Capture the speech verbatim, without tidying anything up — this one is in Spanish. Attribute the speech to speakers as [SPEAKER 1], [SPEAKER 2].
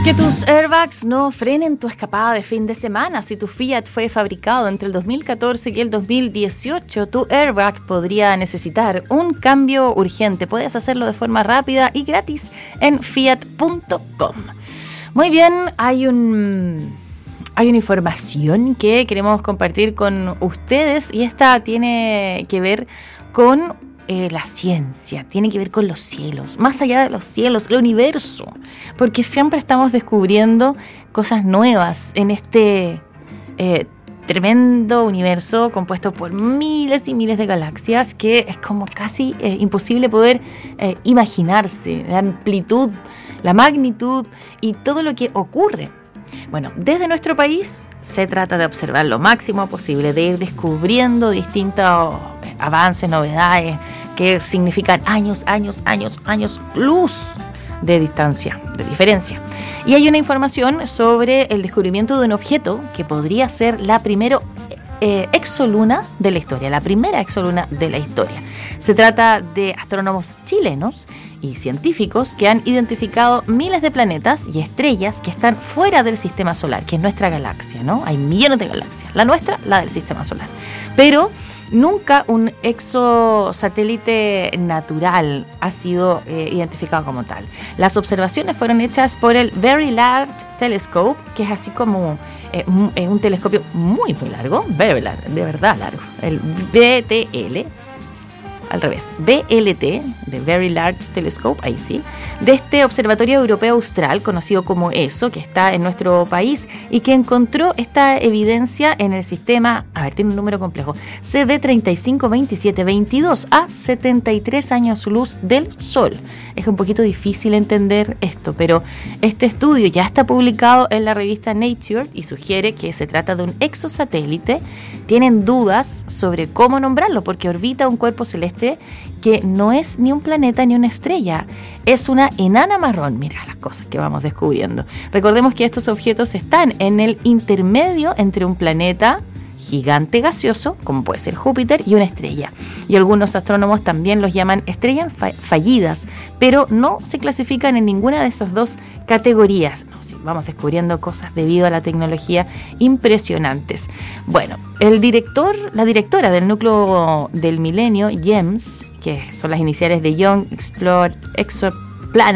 [SPEAKER 1] Que tus airbags no frenen tu escapada de fin de semana. Si tu Fiat fue fabricado entre el dos mil catorce y el dos mil dieciocho, tu airbag podría necesitar un cambio urgente. Puedes hacerlo de forma rápida y gratis en fiat punto com. Muy bien, hay un... Hay una información que queremos compartir con ustedes y esta tiene que ver con eh, la ciencia, tiene que ver con los cielos, más allá de los cielos, el universo, porque siempre estamos descubriendo cosas nuevas en este eh, tremendo universo compuesto por miles y miles de galaxias que es como casi eh, imposible poder eh, imaginarse, la amplitud, la magnitud y todo lo que ocurre. Bueno, desde nuestro país se trata de observar lo máximo posible, de ir descubriendo distintos avances, novedades que significan años, años, años, años luz de distancia, de diferencia. Y hay una información sobre el descubrimiento de un objeto que podría ser la primera eh, exoluna de la historia, la primera exoluna de la historia. Se trata de astrónomos chilenos y científicos que han identificado miles de planetas y estrellas que están fuera del sistema solar, que es nuestra galaxia, ¿no? Hay millones de galaxias. La nuestra, la del sistema solar. Pero nunca un exosatélite natural ha sido eh, identificado como tal. Las observaciones fueron hechas por el Very Large Telescope, que es así como eh, un, eh, un telescopio muy, muy largo, very largo, de verdad largo, el B T L. Al revés, B L T, de Very Large Telescope, ahí sí, de este Observatorio Europeo Austral, conocido como ESO, que está en nuestro país y que encontró esta evidencia en el sistema, a ver, tiene un número complejo, C D treinta y cinco veintisiete veintidós, a setenta y tres años luz del Sol. Es un poquito difícil entender esto, pero este estudio ya está publicado en la revista Nature y sugiere que se trata de un exosatélite. Tienen dudas sobre cómo nombrarlo, porque orbita un cuerpo celeste que no es ni un planeta ni una estrella, es una enana marrón. Mira las cosas que vamos descubriendo. Recordemos que estos objetos están en el intermedio entre un planeta gigante gaseoso, como puede ser Júpiter, y una estrella. Y algunos astrónomos también los llaman estrellas fa- fallidas, pero no se clasifican en ninguna de esas dos categorías. No, sí, vamos descubriendo cosas debido a la tecnología impresionantes. Bueno, el director, la directora del núcleo del milenio, GEMS, que son las iniciales de Young Explore, Exo,